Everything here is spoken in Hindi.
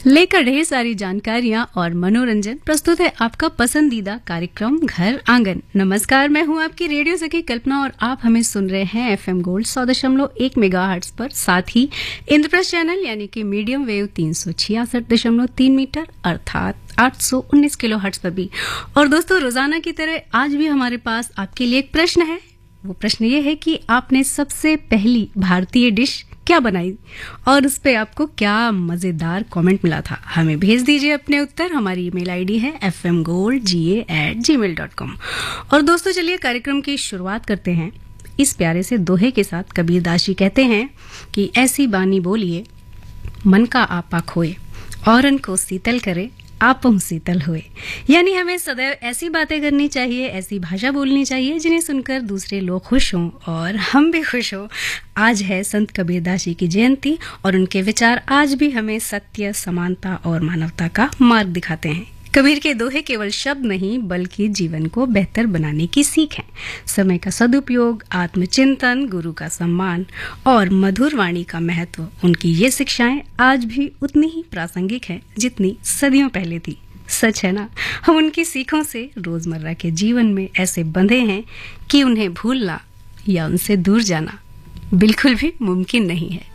लेकर ढेर सारी जानकारियां और मनोरंजन। प्रस्तुत है आपका पसंदीदा कार्यक्रम घर आंगन। नमस्कार, मैं हूं आपकी रेडियो सखी कल्पना और आप हमें सुन रहे हैं एफएम गोल्ड 100.1 मेगाहर्ट्ज पर, साथ ही इंद्रप्रस्थ चैनल यानी कि मीडियम वेव 366.3 मीटर अर्थात 819 किलो हर्ट्ज पर भी। और दोस्तों, रोजाना की तरह आज भी हमारे पास आपके लिए एक प्रश्न है। वो प्रश्न ये है कि आपने सबसे पहली भारतीय डिश क्या बनाई और उस पे आपको क्या मजेदार कमेंट मिला था। हमें भेज दीजिए अपने उत्तर। हमारी ईमेल आईडी है fmgoldga@gmail.com। और दोस्तों, चलिए कार्यक्रम की शुरुआत करते हैं इस प्यारे से दोहे के साथ। कबीरदास जी कहते हैं कि ऐसी बानी बोलिए मन का आपा खोए, औरन को शीतल करे आप शीतल हुए। यानी हमें सदैव ऐसी बातें करनी चाहिए, ऐसी भाषा बोलनी चाहिए जिन्हें सुनकर दूसरे लोग खुश हों और हम भी खुश हों। आज है संत कबीरदास जी की जयंती और उनके विचार आज भी हमें सत्य, समानता और मानवता का मार्ग दिखाते हैं। कबीर के दोहे केवल शब्द नहीं बल्कि जीवन को बेहतर बनाने की सीख है। समय का सदुपयोग, आत्मचिंतन, गुरु का सम्मान और मधुर वाणी का महत्व, उनकी ये शिक्षाएं आज भी उतनी ही प्रासंगिक हैं जितनी सदियों पहले थी। सच है ना, हम उनकी सीखों से रोजमर्रा के जीवन में ऐसे बंधे हैं कि उन्हें भूलना या उनसे दूर जाना बिल्कुल भी मुमकिन नहीं है।